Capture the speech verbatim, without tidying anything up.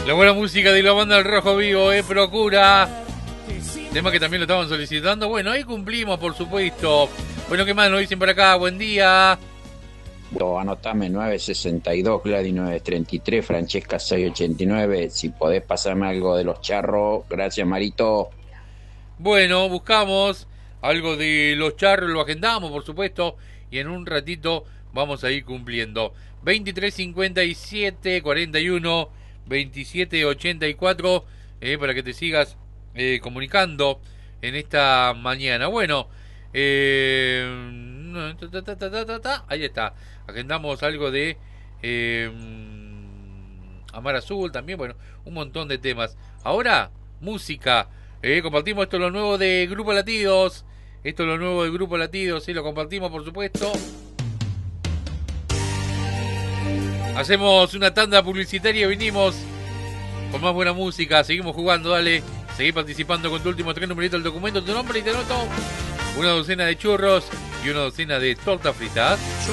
La buena música de la banda del Rojo Vivo, eh, Procura. Tema que también lo estaban solicitando. Bueno, ahí cumplimos, por supuesto. Bueno, ¿qué más nos dicen por acá? Buen día. Anotame nueve sesenta y dos, Gladys nueve treinta y tres, Francesca seis ochenta y nueve. Si podés pasarme algo de los charros, gracias Marito. Bueno, buscamos algo de los charros, lo agendamos, por supuesto. Y en un ratito vamos a ir cumpliendo. veintitrés cincuenta y siete, cuarenta y uno, veintisiete ochenta y cuatro. Eh, para que te sigas eh, comunicando en esta mañana. Bueno, eh, ta, ta, ta, ta, ta, ahí está. Agendamos algo de eh, Amar Azul también. Bueno, un montón de temas. Ahora, música. Eh, compartimos esto, lo nuevo de Grupo Latidos. Esto es lo nuevo de Grupo Latidos. Sí, lo compartimos, por supuesto. Hacemos una tanda publicitaria y venimos con más buena música. Seguimos jugando, dale. Seguí participando con tu último tren, numerito del documento, tu nombre y te anoto una docena de churros y una docena de tortas fritas.